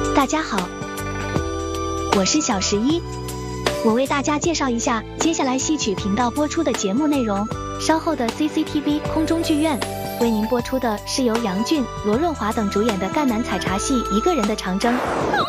大家好，我是小11，我为大家介绍一下接下来戏曲频道播出的节目内容。稍后的 CCTV 空中剧院为您播出的是由杨俊、罗润华等主演的赣南采茶戏《一个人的长征》。